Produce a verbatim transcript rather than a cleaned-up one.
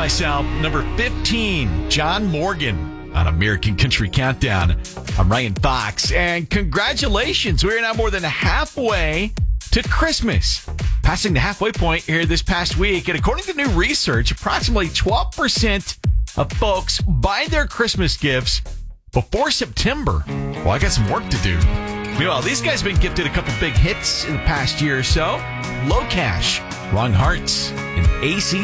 myself. Number fifteen, John Morgan on American Country Countdown. I'm Ryan Fox, and congratulations. We're now more than halfway to Christmas. Passing the halfway point here this past week, and according to new research, approximately twelve percent of folks buy their Christmas gifts before September. Well, I got some work to do. Meanwhile, these guys have been gifted a couple big hits in the past year or so. Low Cash, Wrong Hearts, and A C